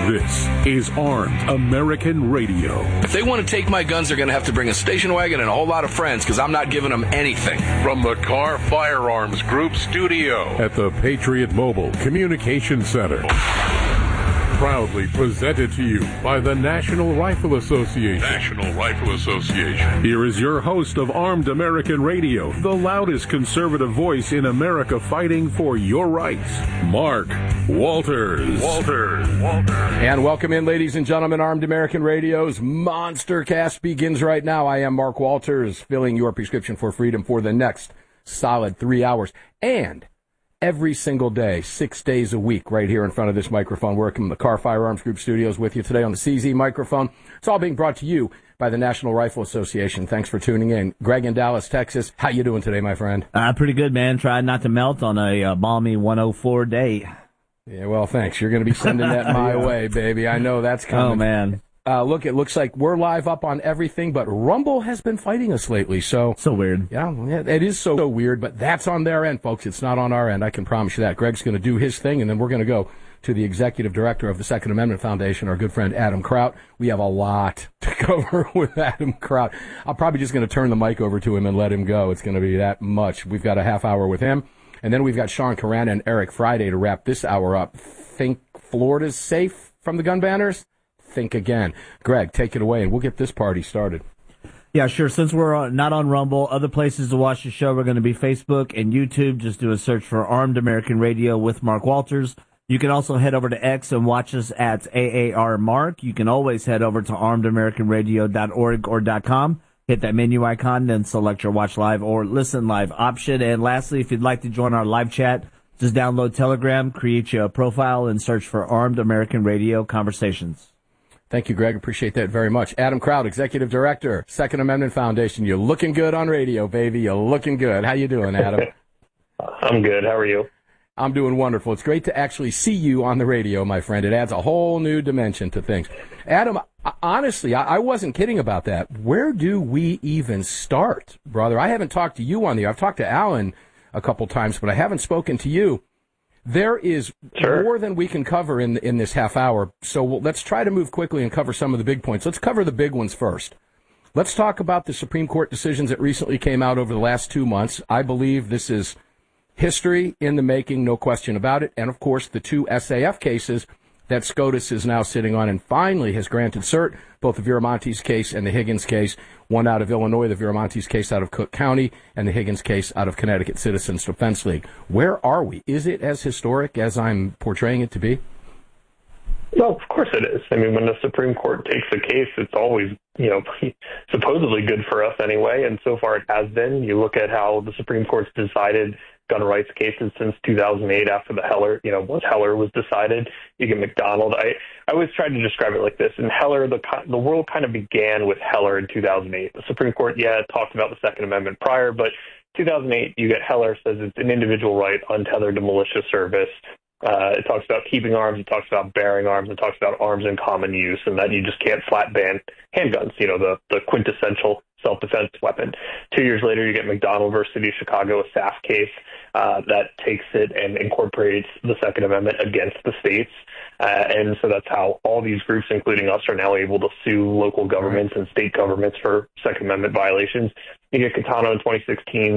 This is Armed American Radio. If they want to take my guns, they're going to have to bring a station wagon and a whole lot of friends, because I'm not giving them anything. From the Car Firearms Group studio at the Patriot Mobile Communication Center. Proudly presented to you by the National Rifle Association. National Rifle Association. Here is your host of Armed American Radio, the loudest conservative voice in America fighting for your rights, Mark Walters. And welcome in, ladies and gentlemen. Armed American Radio's Monster Cast begins right now. I am Mark Walters, filling your prescription for freedom for the next solid 3 hours. And every single day, 6 days a week, right here in front of this microphone, working in the Car Firearms Group studios with you today on the CZ microphone. It's all being brought to you by the National Rifle Association. Thanks for tuning in. Greg in Dallas, Texas. How you doing today, my friend? Pretty good, man. Trying not to melt on a balmy 104 day. Yeah, well, thanks. You're going to be sending that my way, baby. I know that's coming. Oh, man. Look, it looks like we're live up on everything, but Rumble has been fighting us lately. So weird. Yeah, it is so weird, but that's on their end, folks. It's not on our end. I can promise you that. Greg's going to do his thing, and then we're going to go to the executive director of the Second Amendment Foundation, our good friend Adam Kraut. We have a lot to cover with Adam Kraut. I'm probably just going to turn the mic over to him and let him go. It's going to be that much. We've got a half hour with him, and then we've got Sean Carana and Eric Friday to wrap this hour up. Think Florida's safe from the gun banners? Think again. Greg, take it away, and we'll get this party started. Yeah, sure. Since we're not on Rumble, other places to watch the show are going to be Facebook and YouTube. Just do a search for Armed American Radio with Mark Walters. You can also head over to X and watch us at AAR Mark. You can always head over to armedamericanradio.org or .com. Hit that menu icon, then select your watch live or listen live option. And lastly, if you'd like to join our live chat, just download Telegram, create you a profile, and search for Armed American Radio Conversations. Thank you, Greg. Appreciate that very much. Adam Kraut, Executive Director, Second Amendment Foundation. You're looking good on radio, baby. You're looking good. How you doing, Adam? I'm good. How are you? I'm doing wonderful. It's great to actually see you on the radio, my friend. It adds a whole new dimension to things. Adam, honestly, I wasn't kidding about that. Where do we even start, brother? I haven't talked to you on the air. I've talked to Alan a couple times, but I haven't spoken to you. There is more than we can cover in this half hour, so let's try to move quickly and cover some of the big points. Let's cover the big ones first. Let's talk about the Supreme Court decisions that recently came out over the last 2 months. I believe this is history in the making, no question about it. And, of course, the two SAF cases that SCOTUS is now sitting on and finally has granted cert, both the Viramontes case and the Higgins case, one out of Illinois, the Viramontes case out of Cook County, and the Higgins case out of Connecticut Citizens Defense League. Where are we? Is it as historic as I'm portraying it to be? Well, of course it is. I mean, when the Supreme Court takes a case, it's always, supposedly good for us anyway, and so far it has been. You look at how the Supreme Court's decided gun rights cases since 2008 after the Heller, once Heller was decided. You get McDonald. I always try to describe it like this. In Heller, the world kind of began with Heller in 2008. The Supreme Court, talked about the Second Amendment prior, but 2008, you get Heller says it's an individual right untethered to militia service. It talks about keeping arms, it talks about bearing arms, it talks about arms in common use, and that you just can't flat ban handguns, the quintessential self-defense weapon. 2 years later, you get McDonald versus City of Chicago, a SAF case that takes it and incorporates the Second Amendment against the states. And so that's how all these groups, including us, are now able to sue local governments and state governments for Second Amendment violations. You get Catano in 2016,